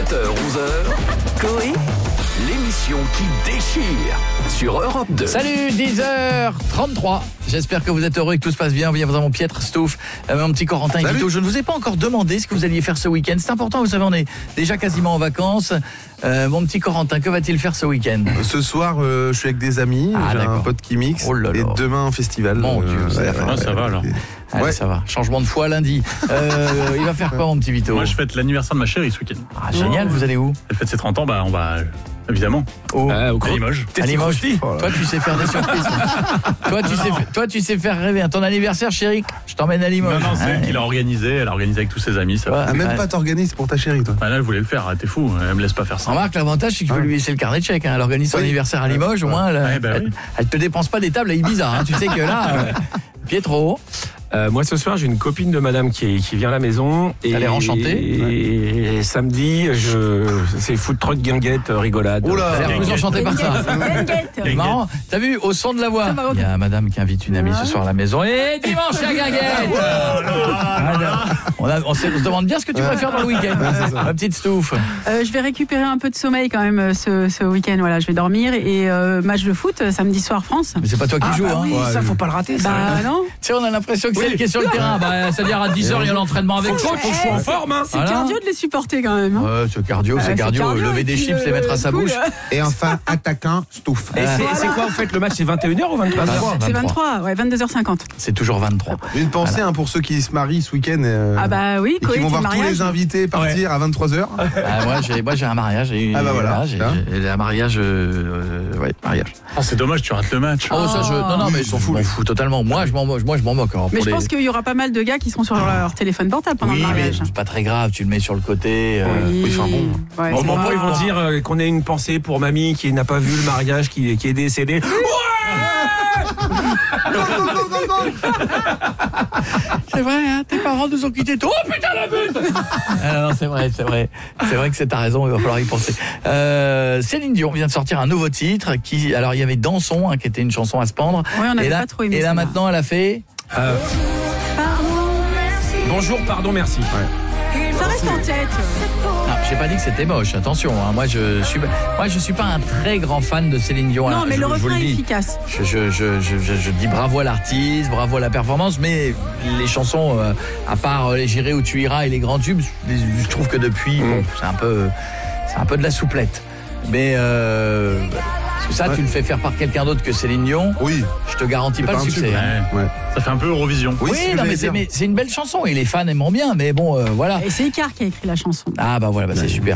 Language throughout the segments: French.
7h-11h, Coé, l'émission qui déchire sur Europe 2. Salut, 10h33. J'espère que vous êtes heureux et que tout se passe bien. Bienvenue dans mon piètre Stouff, mon petit Corentin et Guito. Je ne vous ai pas encore demandé ce que vous alliez faire ce week-end. C'est important, vous savez, on est déjà quasiment en vacances. Mon petit Corentin, que va-t-il faire ce week-end? Ce soir, je suis avec des amis, j'ai un pote qui mixe, et demain un festival. Mon Dieu, ça va alors. Allez, ça va. Changement de foi lundi. Il va faire quoi, mon petit Vito? Moi, je fête l'anniversaire de ma chérie ce week-end. Ah, génial, vous allez où? Elle fête ses 30 ans, on va... Évidemment. À Limoges. À Limoges. Toi, tu sais faire des surprises. Toi, tu sais faire rêver. À ton anniversaire, chérie, je t'emmène à Limoges. Non, c'est elle qui l'a organisé. Elle a organisé avec tous ses amis. Ça va. Même pas t'organises pour ta chérie, toi. Là, elle voulait le faire. T'es fou. Elle me laisse pas faire ça. Remarque, l'avantage, c'est que tu peux lui laisser le carnet de chèques. Elle organise son anniversaire à Limoges. Au moins, elle te dépense pas des tables à Ibiza. Tu sais que là, Pietro. Moi ce soir j'ai une copine de madame qui vient à la maison et elle est enchantée. Et samedi c'est food truck guinguette rigolade. Oula, elle est plus enchantée par ça. C'est marrant. T'as vu, au son de la voix. Il y a madame qui invite une amie ce soir à la maison. Et dimanche la guinguette. On se demande bien ce que tu préfères dans le week-end. Ma petite Stouff. Je vais récupérer un peu de sommeil quand même ce week-end. Voilà, je vais dormir et match de foot samedi soir France. Mais c'est pas toi qui joues, hein. Ça faut pas le rater. Bah non. Tu sais, on a l'impression que c'est elle qui est sur le terrain. C'est-à-dire à 10h, il y a l'entraînement avec coach. Je suis en forme. C'est cardio de les supporter quand même. Ouais, c'est cardio. Lever des chips, les mettre à sa bouche. Et enfin, attaquant, Stouff. Et c'est quoi, vous faites le match, c'est 21h ou 23h? C'est 23, 22h50. C'est toujours 23. Une pensée pour ceux qui se marient ce week-end. Ah bah oui, et qui vont voir tous les invités partir à 23h. Moi, j'ai un mariage. J'ai un mariage. Mariage. C'est dommage, tu rates le match. Non, mais ils s'en foutent. Je m'en fous totalement. Moi, je m'en moque. Mais je pense qu'il y aura pas mal de gars qui seront sur leur téléphone portable pendant le mariage. C'est pas très grave, tu le mets sur le côté. Au moment où ils vont dire qu'on ait une pensée pour mamie qui n'a pas vu le mariage, qui est décédée. C'est vrai, hein, tes parents nous ont quittés. Oh putain la butte. Non, c'est vrai. C'est vrai que t'as raison, il va falloir y penser. Céline Dion vient de sortir un nouveau titre alors il y avait Dansons, qui était une chanson à se pendre. Ouais, on avait pas trop aimé. Et là maintenant elle a fait Bonjour, pardon, merci. Ça reste en tête. J'ai pas dit que c'était moche, attention. Moi, je suis pas un très grand fan de Céline Dion. Non, mais le refrain est efficace. Je dis bravo à l'artiste, bravo à la performance, mais les chansons, à part J'irai où tu iras et les grands tubes, je trouve que depuis, c'est un peu de la souplette. Mais parce que ça, tu le fais faire par quelqu'un d'autre que Céline Dion. Oui. Je te garantis pas le succès. Ouais. Ça fait un peu Eurovision. Oui, non, mais c'est une belle chanson et les fans aimeront bien, mais bon, voilà. Et c'est Icar qui a écrit la chanson. Ah bah voilà, c'est super.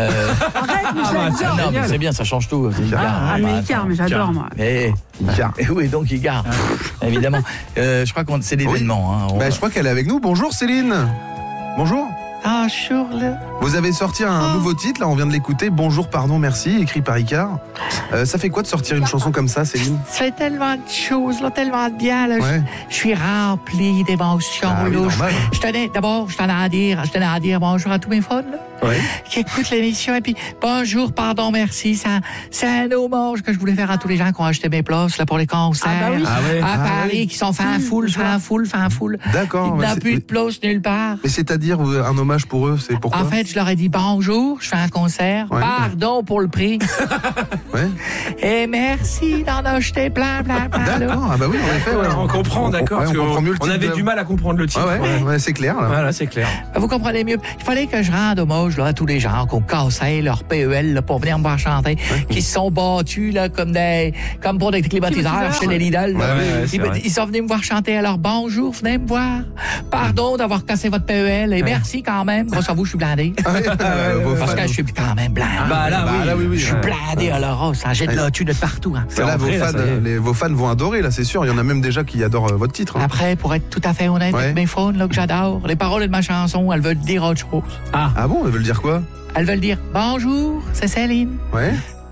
Non, mais c'est bien, ça change tout. Mais Icar, mais j'adore moi. Oui, donc Icar, évidemment. Je crois que c'est l'événement. Je crois qu'elle est avec nous. Bonjour Céline. Bonjour. Ah, Charles. Vous avez sorti un nouveau titre, là on vient de l'écouter, Bonjour, pardon, merci, écrit par Icar. Ça fait quoi de sortir une chanson comme ça, Céline? C'est tellement de choses, là, tellement de bien. Là. Je suis rempli d'émotions. Je tenais à dire bonjour à tous mes fans qui écoutent l'émission. Et puis, bonjour, pardon, merci. C'est un hommage que je voulais faire à tous les gens qui ont acheté mes places là, pour les concerts à Paris, qui sont fin foule. D'accord. Il n'y a plus de place nulle part. Mais c'est-à-dire un hommage pour eux, c'est pourquoi? En fait, je leur ai dit bonjour, je fais un concert, pardon pour le prix. Et merci d'en acheter plein. D'accord, oui, en effet. On comprend, d'accord. On avait du mal à comprendre le titre. C'est clair. Là. Voilà, c'est clair. Vous comprenez mieux. Il fallait que je rende hommage à tous les gens qui ont cassé leur PEL là, pour venir me voir chanter, qui se sont battus là, comme pour des climatiseurs chez les Lidl. Ils sont venus me voir chanter. Alors bonjour, venez me voir. Pardon d'avoir cassé votre PEL et merci quand même. Grâce à vous, je suis blindé. Parce que je suis quand même blindé. Je suis blindé à l'oros. J'ai de l'autu de partout. Là, vos fans vont adorer, là, c'est sûr. Il y en a même déjà qui adorent votre titre. Après, pour être tout à fait honnête avec mes fans là, que j'adore, les paroles de ma chanson, elles veulent dire autre chose. Ah bon, elles veulent dire quoi? Elles veulent dire bonjour, c'est Céline.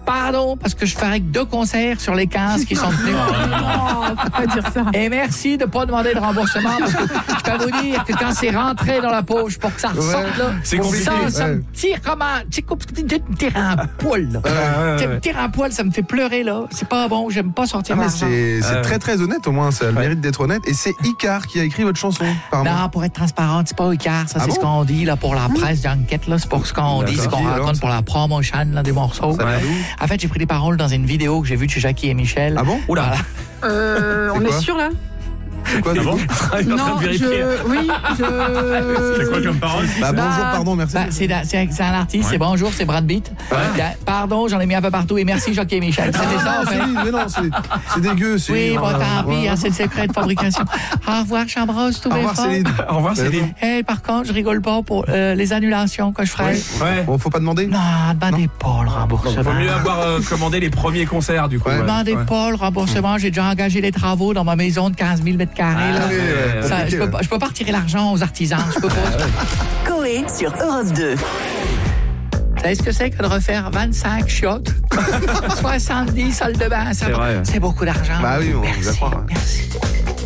Pardon, parce que je ferai que 2 concerts sur les 15 qui sont tenus. Non, faut pas dire ça. Et merci de ne pas demander de remboursement, parce que je peux vous dire que quand c'est rentré dans la poche pour que ça ressorte, là, c'est compliqué. Ça me tire comme un... Tu me tire un poil, là. Tu me tire un poil, ça me fait pleurer, là. C'est pas bon, j'aime pas sortir l'argent. C'est très très honnête, au moins, ça a le mérite d'être honnête. Et c'est Icar qui a écrit votre chanson, apparemment. Non, pour être transparent, c'est pas Icar, ça c'est ce qu'on dit là pour la presse d'enquête, là, c'est pour ce qu'on dit, ce qu'on raconte pour la promotion là, des morceaux. En fait, j'ai pris des paroles dans une vidéo que j'ai vue de chez Jackie et Michel. Ah bon? Oula. On est sûr là? C'est quoi, Non, de vérifier. C'est quoi comme parole? Bonjour, pardon, merci. C'est un artiste, c'est bonjour, c'est Brad Pitt. Pardon, j'en ai mis un peu partout et merci Jackie et Michel. C'était ça, en fait. Mais non, c'est dégueu. Oui, bon, tant pis, c'est le secret de fabrication. Au revoir, j'embrasse tous mes fans. Au revoir, Céline. Hey, par contre, je rigole pas pour les annulations que je ferai. Bon, faut pas demander? Non, demandez pas le remboursement. Vaut mieux avoir commandé les premiers concerts, du coup. Demandez pas le remboursement. J'ai déjà engagé les travaux dans ma maison de 15 000 mètres carrés. Je peux pas retirer l'argent aux artisans. Je peux pas. Coé sur Europe 2. Vous savez ce que c'est que de refaire 25 chiottes? 70 salles de bain. C'est beaucoup d'argent. Bah oui, on merci, va croire. Merci.